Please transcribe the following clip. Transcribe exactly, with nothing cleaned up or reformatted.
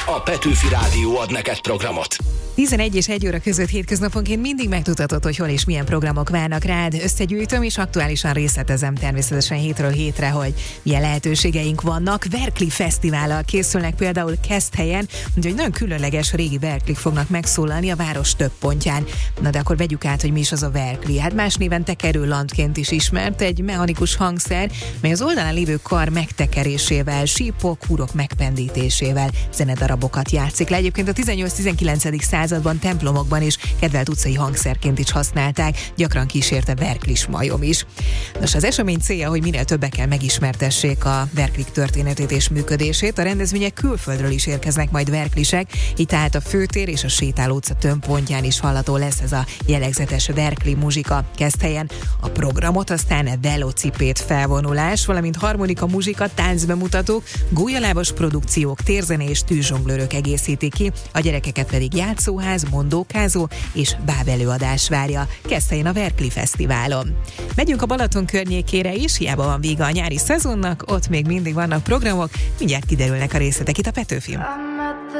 A Petőfi Rádió ad neked programot. tizenegy és egy óra között hétköznaponként mindig megtudhatod, hogy hol és milyen programok várnak rád. Összegyűjtöm és aktuálisan részletezem természetesen hétről hétre, hogy milyen lehetőségeink vannak. Verkli Fesztivállal készülnek például Keszthelyen, úgyhogy nagyon különleges régi verklik fognak megszólalni a város több pontján. Na de akkor vegyük át, hogy mi is az a verkli. Hát más néven tekerőlandként is ismert, egy mechanikus hangszer, mely az oldalán lévő kar megtekerésével, sípok, húrok megpendítésével zenedarabokat játszik le. Egyébként a tizennyolc-tizenkilencedik században templomokban is kedvelt utcai hangszerként is használták, gyakran kísérte verklis majom is. Nos, az esemény célja, hogy minél többekkel megismertessék a verklik történetét és működését. A rendezvények külföldről is érkeznek majd verklisek, így tehát a főtér és a sétáló utca tömbpontján is hallható lesz ez a jellegzetes verkli muzsika. Keszthelyen a programot aztán velocipét felvonulás, valamint harmonika muzsika, táncbemutatók, gólyalábas produkciók, térzene és tűzsonglőrök egészítik ki, a gyerekeket pedig játszóház, mondókázó és bábelőadás várja. Keszthelyen a Verkli Fesztiválon. Megyünk a Balaton környékére is, hiába van vége a nyári szezonnak, ott még mindig vannak programok, mindjárt kiderülnek a részletek itt a Petőfin.